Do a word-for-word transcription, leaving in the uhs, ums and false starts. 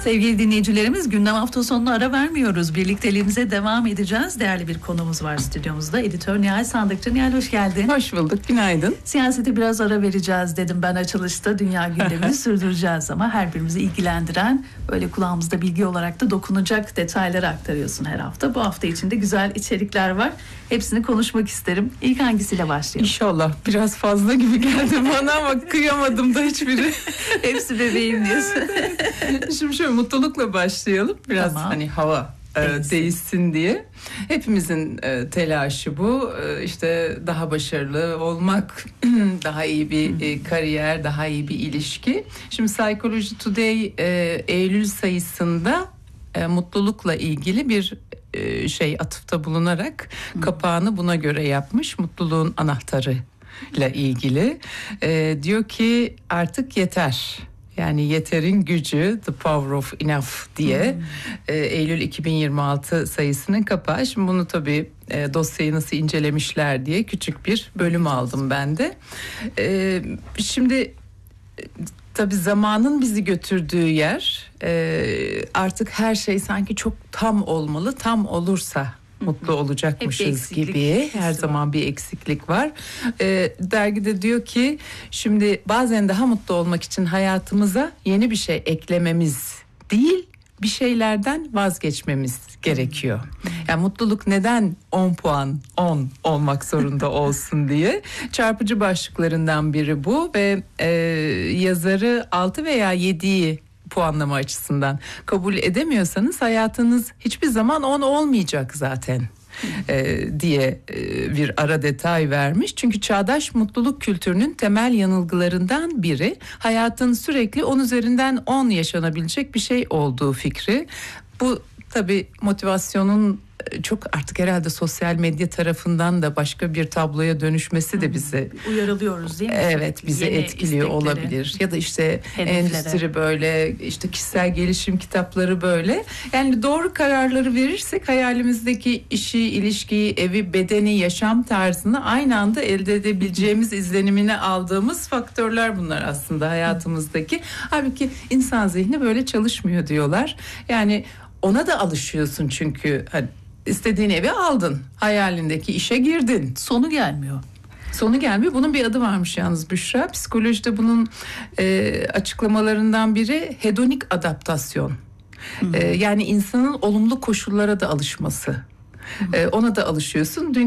Sevgili dinleyicilerimiz, gündem hafta sonuna ara vermiyoruz. Birlikteliğimize devam edeceğiz. Değerli bir konumuz var stüdyomuzda. Editör Nihal Sandıkçı. Nihal, hoş geldin. Hoş bulduk, günaydın. Siyasete biraz ara vereceğiz dedim ben açılışta. Dünya gündemini sürdüreceğiz ama her birimizi ilgilendiren, böyle kulağımızda bilgi olarak da dokunacak detayları aktarıyorsun her hafta. Bu hafta içinde güzel içerikler var. Hepsini konuşmak isterim. İlk hangisiyle başlayalım? İnşallah. Biraz fazla gibi geldi bana ama kıyamadım da hiçbiri. Hepsi bebeğim diyorsun. Şimdi şöyle mutlulukla başlayalım. Biraz tamam. hani hava e, değişsin diye. Hepimizin e, telaşı bu. E, işte daha başarılı olmak, daha iyi bir e, kariyer, daha iyi bir ilişki. Şimdi Psychology Today e, Eylül sayısında e, mutlulukla ilgili bir e, şey atıfta bulunarak hmm. kapağını buna göre yapmış. Mutluluğun anahtarı ile ilgili. E, diyor ki artık yeter. Yani yeterin gücü, the power of enough diye hmm. e, Eylül iki bin yirmi altı sayısının kapağı. Şimdi bunu tabii e, dosyayı nasıl incelemişler diye küçük bir bölüm aldım ben de. E, şimdi tabii zamanın bizi götürdüğü yer e, artık her şey sanki çok tam olmalı. Tam olursa mutlu olacakmışız gibi. Her zaman bir eksiklik var. Ee, dergide diyor ki şimdi bazen daha mutlu olmak için hayatımıza yeni bir şey eklememiz değil, bir şeylerden vazgeçmemiz gerekiyor. Yani mutluluk neden on puan on olmak zorunda olsun diye. Çarpıcı başlıklarından biri bu ve e, yazarı altı veya yediyi puanlama açısından kabul edemiyorsanız hayatınız hiçbir zaman on olmayacak zaten e, diye e, bir ara detay vermiş. Çünkü çağdaş mutluluk kültürünün temel yanılgılarından biri hayatın sürekli on üzerinden on yaşanabilecek bir şey olduğu fikri. Bu tabii motivasyonun çok artık herhalde sosyal medya tarafından da başka bir tabloya dönüşmesi de bizi uyarılıyoruz değil mi? Evet, bizi Yeni etkiliyor istekleri, olabilir. Ya da işte hedeflere. Endüstri böyle, işte kişisel gelişim kitapları böyle. Yani doğru kararları verirsek hayalimizdeki işi, ilişkiyi, evi, bedeni, yaşam tarzını aynı anda elde edebileceğimiz izlenimini aldığımız faktörler bunlar aslında hayatımızdaki. Halbuki insan zihni böyle çalışmıyor diyorlar. Yani ona da alışıyorsun çünkü hani istediğin evi aldın, hayalindeki işe girdin. Sonu gelmiyor. Sonu gelmiyor. Bunun bir adı varmış yalnız Büşra. Psikolojide bunun e, açıklamalarından biri hedonik adaptasyon. E, yani insanın olumlu koşullara da alışması. E, ona da alışıyorsun.